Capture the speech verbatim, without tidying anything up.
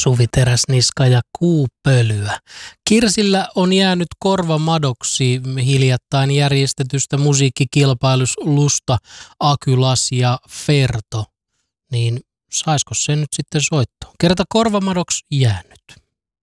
Suvi Teräsniska ja Kuupölyä. Kirsillä on jäänyt korvamadoksi hiljattain järjestetystä musiikkikilpailusta Akylas ja Ferto. Niin saisiko se nyt sitten soittoon? Kerta korvamadoksi jäänyt.